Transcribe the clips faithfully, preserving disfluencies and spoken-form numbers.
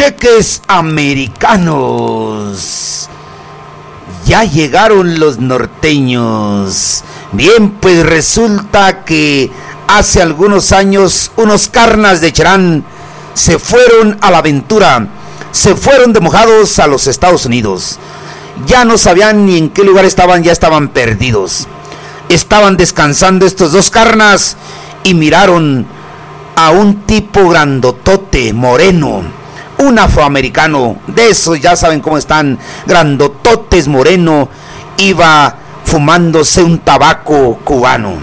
cheques americanos. Ya llegaron los norteños. Bien, pues resulta que hace algunos años unos carnas de Cherán se fueron a la aventura, se fueron de mojados a los Estados Unidos. Ya no sabían ni en qué lugar estaban, ya estaban perdidos. Estaban descansando estos dos carnas y miraron a un tipo grandotote, moreno, un afroamericano, de esos ya saben cómo están, grandototes, moreno, iba fumándose un tabaco cubano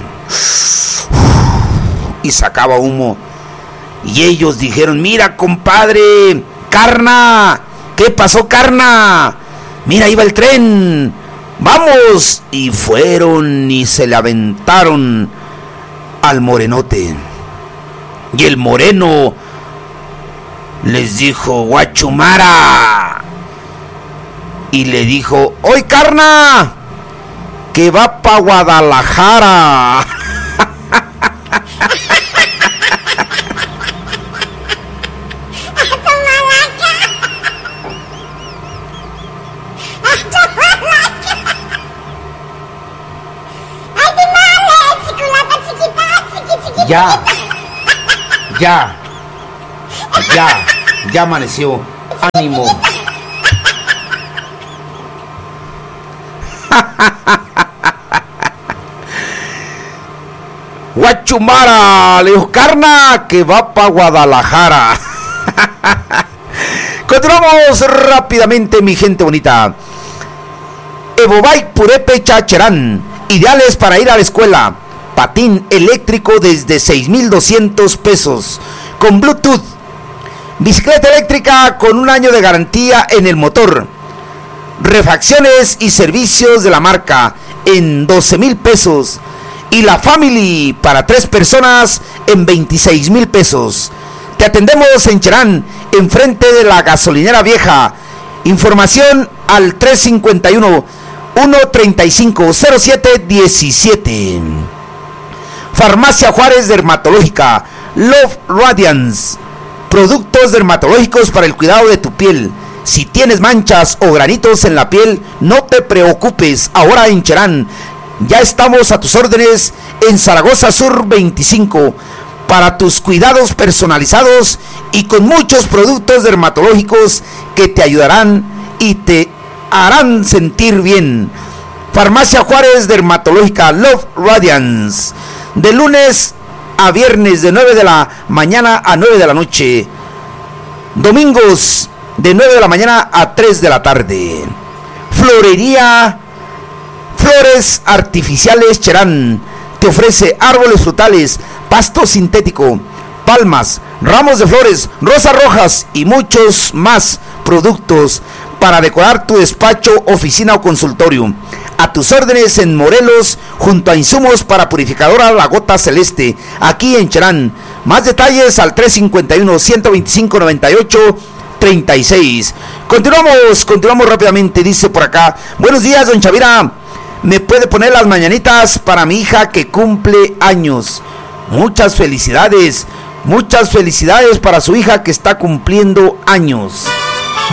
y sacaba humo. Y ellos dijeron: mira, compadre, carna, ¿qué pasó, carna? Mira, iba el tren, vamos. Y fueron y se le aventaron al morenote. Y el moreno les dijo: guachumara. Y le dijo: oye, carna, que va pa' Guadalajara. Ya, ya, ya, ya amaneció. Ánimo. Guachumara, le dijo: carna, que va pa' Guadalajara. Continuamos rápidamente, mi gente bonita. Evobike Purépecha Cherán, ideales para ir a la escuela. Patín eléctrico desde seis mil doscientos pesos, con Bluetooth. Bicicleta eléctrica con un año de garantía en el motor. Refacciones y servicios de la marca en doce mil pesos. Y la Family para tres personas en veintiséis mil pesos. Te atendemos en Cherán, enfrente de la gasolinera vieja. Información al tres cinco uno, uno tres cinco, cero siete uno siete. Farmacia Juárez Dermatológica, Love Radiance, productos dermatológicos para el cuidado de tu piel. Si tienes manchas o granitos en la piel, no te preocupes. Ahora en Cherán, ya estamos a tus órdenes en Zaragoza Sur veinticinco, para tus cuidados personalizados y con muchos productos dermatológicos que te ayudarán y te harán sentir bien. Farmacia Juárez Dermatológica, Love Radiance, de lunes a viernes de nueve de la mañana a nueve de la noche, domingos de nueve de la mañana a tres de la tarde. Florería Flores Artificiales Cherán te ofrece árboles frutales, pasto sintético, palmas, ramos de flores, rosas rojas y muchos más productos para decorar tu despacho, oficina o consultorio. A tus órdenes en Morelos, junto a insumos para purificadora La Gota Celeste, aquí en Cherán. Más detalles al tres cinco uno, ciento veinticinco, noventa y ocho, treinta y seis. Continuamos, continuamos rápidamente. Dice por acá: buenos días, don Chavira. ¿Me puede poner las mañanitas para mi hija que cumple años? Muchas felicidades, muchas felicidades para su hija que está cumpliendo años.